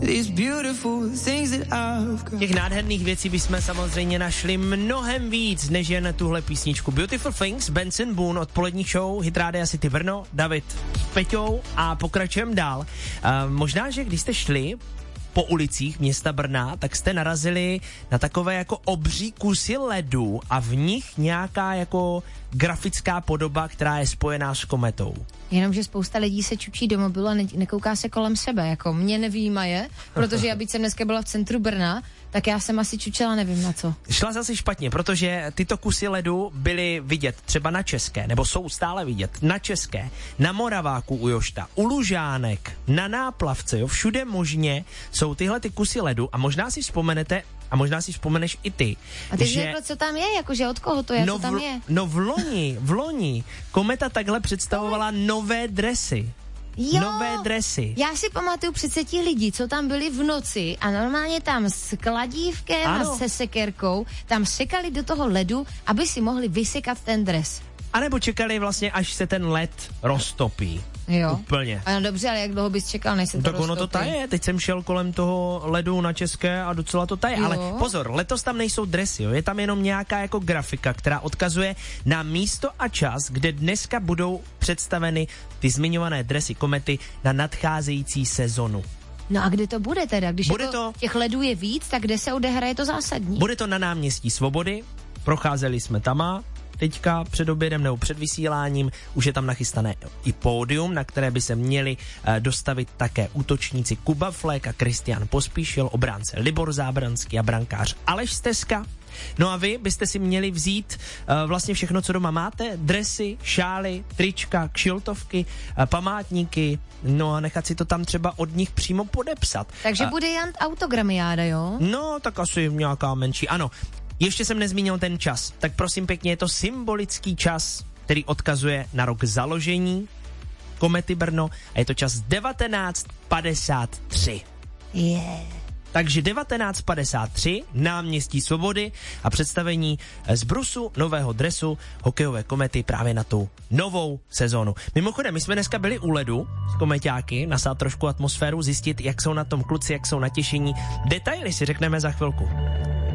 Těch nádherných věcí bychom samozřejmě našli mnohem víc, než jen tuhle písničku. Beautiful Things, Benson Boone, odpolední show, Hit Rádia City Brno, David s Peťou a pokračujeme dál. Možná, že když jste šli po ulicích města Brna, tak jste narazili na takové jako obří kusy ledu a v nich nějaká jako grafická podoba, která je spojená s kometou. Jenomže spousta lidí se čučí do mobilu a nekouká se kolem sebe, jako mě nevyjímaje, protože já byť jsem dneska byla v centru Brna, tak já jsem asi čučela nevím na co. Šla zase špatně, protože tyto kusy ledu byly vidět třeba na České, nebo jsou stále vidět na České, na Moraváku u Jošta, u Lužánek, na Náplavce, jo, všude možně jsou tyhle ty kusy ledu a možná si vzpomenete, a možná si vzpomeneš i ty. A ty řekl, co tam je, jakože od koho to je, co tam je? No v loni Kometa takhle představovala nové dresy. Jo, nové dresy. Já si pamatuju přece ti lidi, co tam byli v noci a normálně tam s kladívkem a se sekerkou tam sekali do toho ledu, aby si mohli vysekat ten dres. A nebo čekali vlastně, až se ten led roztopí. Jo. Úplně. A no dobře, ale jak dlouho bys čekal, než se to tak roztopí? Ono to taje, teď jsem šel kolem toho ledu na České a docela to taje, ale pozor, letos tam nejsou dresy, jo? Je tam jenom nějaká jako grafika, která odkazuje na místo a čas, kde dneska budou představeny ty zmiňované dresy Komety na nadcházející sezonu. No a kde to bude teda? Když bude jako to, těch ledů je víc, tak kde se odehraje to zásadní? Bude to na náměstí Svobody, procházeli jsme tam teďka před obědem nebo před vysíláním, už je tam nachystané i pódium, na které by se měli dostavit také útočníci Kuba Flek a Kristián Pospíšil, obránce Libor Zábranský a brankář Aleš Stezka. No a vy byste si měli vzít vlastně všechno, co doma máte, dresy, šály, trička, kšiltovky, památníky, no a nechat si to tam třeba od nich přímo podepsat. Takže bude jen autogramiáda, jo? No, tak asi nějaká menší, ano. Ještě jsem nezmínil ten čas, tak prosím pěkně, je to symbolický čas, který odkazuje na rok založení Komety Brno a je to čas 1953. Takže 1953, náměstí Svobody a představení z brusu nového dresu hokejové Komety právě na tu novou sezónu. Mimochodem, my jsme dneska byli u ledu s komeťáky, nasát trošku atmosféru, zjistit, jak jsou na tom kluci, jak jsou natěšení. Detaily si řekneme za chvilku.